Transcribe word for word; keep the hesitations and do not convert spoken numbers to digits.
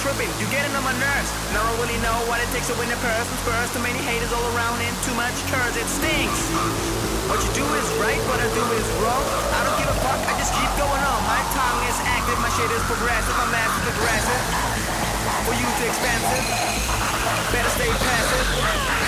tripping, you getting on my nerves. Now I really know what it takes to win a person. Spurs, too many haters all around and too much curse, it stinks. What you do is right, what I do is wrong. I don't give a fuck, I just keep going on. My tongue is active, my shit is progressive. I'm massive aggressive, for you too expensive. Better stay passive.